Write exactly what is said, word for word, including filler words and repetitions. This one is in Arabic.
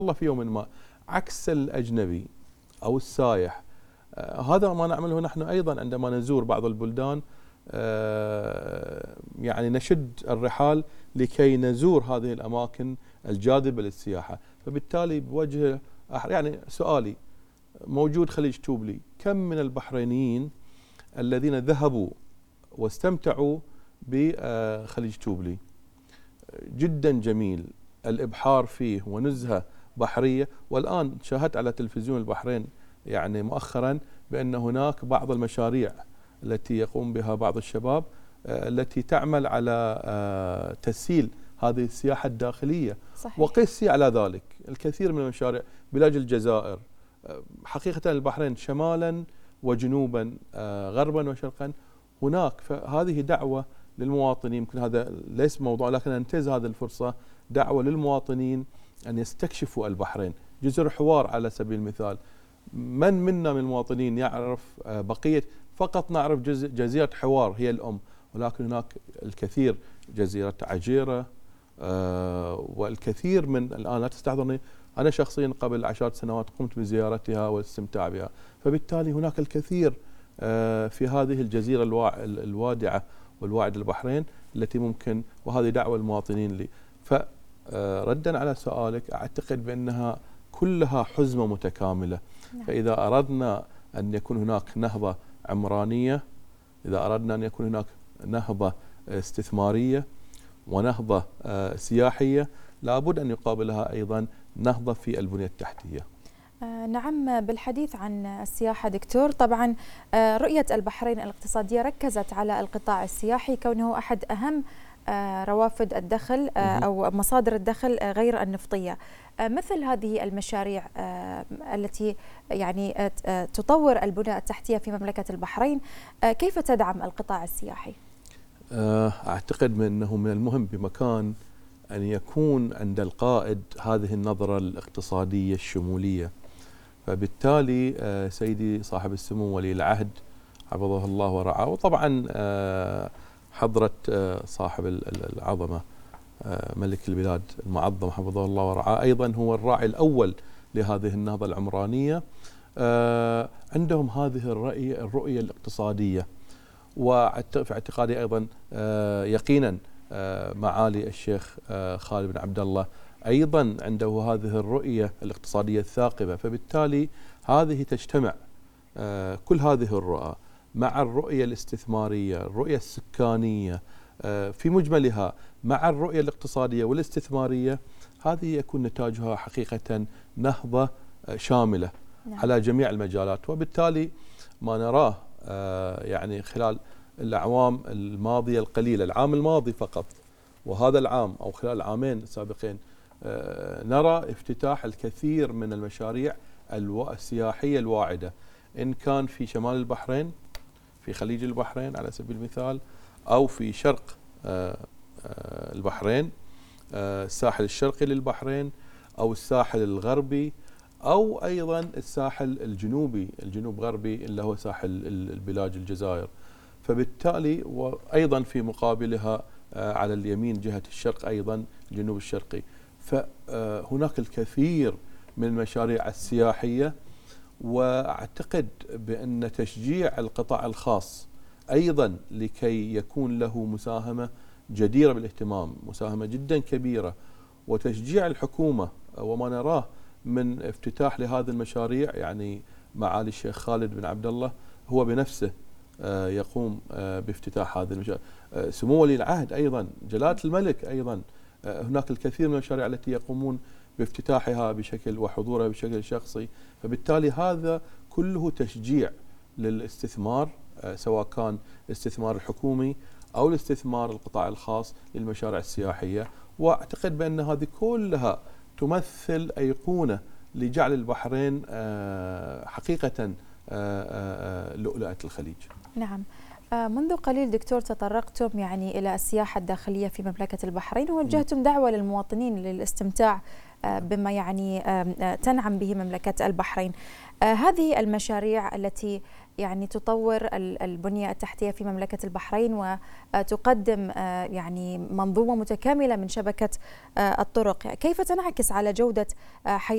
الله في يوم ما عكس الأجنبي أو السايح. آه هذا ما نعمله نحن أيضا عندما نزور بعض البلدان. آه يعني نشد الرحال لكي نزور هذه الأماكن الجاذبة للسياحة. فبالتالي بوجه يعني سؤالي موجود خليج توبلي، كم من البحرينيين الذين ذهبوا واستمتعوا بخليج توبلي؟ جدا جميل الإبحار فيه ونزهة بحرية. والآن شاهدت على تلفزيون البحرين يعني مؤخرا بأن هناك بعض المشاريع التي يقوم بها بعض الشباب التي تعمل على تسهيل هذه السياحة الداخلية. صحيح. وقس على ذلك الكثير من المشاريع بلاد الجزائر. حقيقة البحرين شمالا وجنوبا غربا وشرقا هناك. فهذه دعوة للمواطنين، يمكن هذا ليس موضوع لكن انتهز هذه الفرصة دعوة للمواطنين أن يستكشفوا البحرين. جزر حوار على سبيل المثال، من منا من المواطنين يعرف بقية؟ فقط نعرف جزيرة حوار هي الأم، ولكن هناك الكثير، جزيرة عجيرة والكثير من الآن لا تستحضرني. أنا شخصيا قبل عشرات سنوات قمت بزيارتها والاستمتاع بها. فبالتالي هناك الكثير في هذه الجزيرة الوادعة والواعدة البحرين التي ممكن، وهذه دعوة المواطنين لي. فردا على سؤالك، أعتقد بأنها كلها حزمة متكاملة. فإذا أردنا أن يكون هناك نهضة عمرانية، إذا أردنا أن يكون هناك نهضة استثمارية ونهضة سياحية، لابد أن يقابلها أيضا نهضة في البنية التحتية. نعم، بالحديث عن السياحة دكتور، طبعا رؤية البحرين الاقتصادية ركزت على القطاع السياحي كونه أحد أهم روافد الدخل أو مصادر الدخل غير النفطية. مثل هذه المشاريع التي يعني تطور البنية التحتية في مملكة البحرين، كيف تدعم القطاع السياحي؟ أعتقد أنه من المهم بمكان أن يكون عند القائد هذه النظرة الاقتصادية الشمولية. فبالتالي سيدي صاحب السمو ولي العهد حفظه الله ورعاه، وطبعا حضرة صاحب العظمة ملك البلاد المعظم حفظه الله ورعاه أيضا هو الراعي الأول لهذه النهضة العمرانية. عندهم هذه الرؤية الرؤية الاقتصادية. وفي اعتقادي أيضا يقينا معالي الشيخ خالد بن عبد الله أيضا عنده هذه الرؤية الاقتصادية الثاقبة. فبالتالي هذه تجتمع كل هذه الرؤى مع الرؤية الاستثمارية، الرؤية السكانية في مجملها، مع الرؤية الاقتصادية والاستثمارية، هذه يكون نتاجها حقيقة نهضة شاملة. نعم. على جميع المجالات. وبالتالي ما نراه يعني خلال الأعوام الماضية القليلة، العام الماضي فقط وهذا العام أو خلال العامين السابقين، نرى افتتاح الكثير من المشاريع السياحية الواعدة، إن كان في شمال البحرين في خليج البحرين على سبيل المثال، أو في شرق البحرين الساحل الشرقي للبحرين، أو الساحل الغربي، أو أيضا الساحل الجنوبي الجنوب غربي اللي هو ساحل البلاد الجزائر. فبالتالي وأيضا في مقابلها على اليمين جهة الشرق أيضا الجنوب الشرقي. فهناك الكثير من المشاريع السياحية. وأعتقد بأن تشجيع القطاع الخاص أيضا لكي يكون له مساهمة جديرة بالاهتمام، مساهمة جدا كبيرة، وتشجيع الحكومة وما نراه من افتتاح لهذه المشاريع. يعني معالي الشيخ خالد بن عبد الله هو بنفسه يقوم بافتتاح هذه المشاريع. سمو ولي العهد أيضا، جلالة الملك أيضا، هناك الكثير من المشاريع التي يقومون بافتتاحها بشكل وحضورها بشكل شخصي. فبالتالي هذا كله تشجيع للاستثمار، سواء كان الاستثمار الحكومي أو الاستثمار القطاع الخاص للمشاريع السياحية. وأعتقد بأن هذه كلها تمثل أيقونة لجعل البحرين حقيقة لؤلؤة الخليج. نعم. منذ قليل دكتور تطرقتم يعني إلى السياحة الداخلية في مملكة البحرين، ووجهتم دعوة للمواطنين للاستمتاع بما يعني تنعم به مملكة البحرين. هذه المشاريع التي يعني تطور البنية التحتية في مملكة البحرين وتقدم يعني منظومة متكاملة من شبكة الطرق، كيف تنعكس على جودة حياة